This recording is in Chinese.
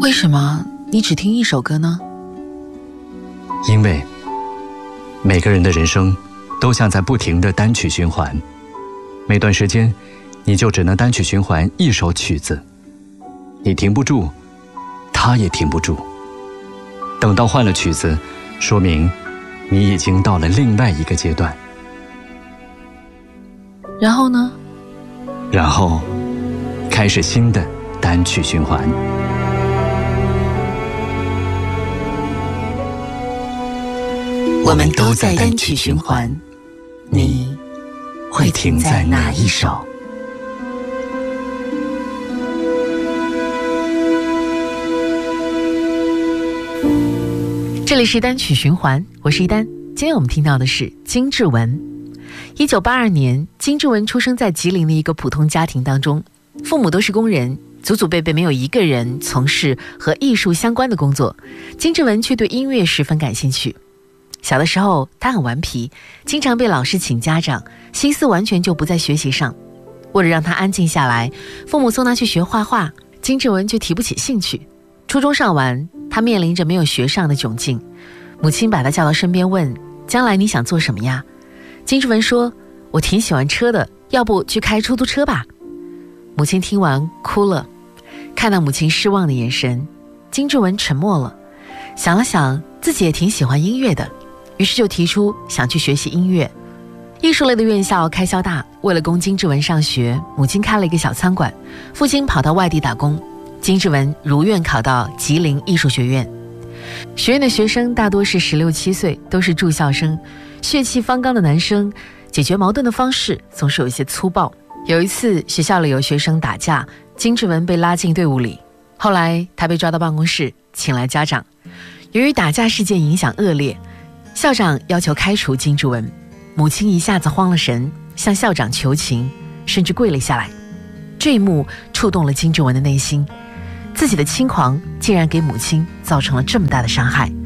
为什么你只听一首歌呢？ 因为每个人的人生都像在不停的单曲循环，每段时间你就只能单曲循环一首曲子，你停不住，他也停不住。等到换了曲子，说明你已经到了另外一个阶段。 然后呢？ 然后开始新的单曲循环。 我们都在单曲循环，你会停在哪一首？这里是单曲循环，我是一丹。今天我们听到的是金志文。1982年，金志文出生在吉林的一个普通家庭当中，父母都是工人，祖祖辈辈没有一个人从事和艺术相关的工作，金志文却对音乐十分感兴趣。小的时候他很顽皮，经常被老师请家长，心思完全就不在学习上。为了让他安静下来，父母送他去学画画，金志文却提不起兴趣。初中上完，他面临着没有学上的窘境，母亲把他叫到身边问，将来你想做什么呀？金志文说，我挺喜欢车的，要不去开出租车吧。母亲听完哭了，看到母亲失望的眼神，金志文沉默了，想了想自己也挺喜欢音乐的，于是就提出想去学习音乐。艺术类的院校开销大，为了供金志文上学，母亲开了一个小餐馆，父亲跑到外地打工，金志文如愿考到吉林艺术学院。学院的学生大多是16、17岁，都是住校生，血气方刚的男生，解决矛盾的方式总是有一些粗暴。有一次学校里有学生打架，金志文被拉进队伍里，后来他被抓到办公室，请来家长。由于打架事件影响恶劣，校长要求开除金志文，母亲一下子慌了神，向校长求情，甚至跪了下来。这一幕触动了金志文的内心，自己的轻狂竟然给母亲造成了这么大的伤害。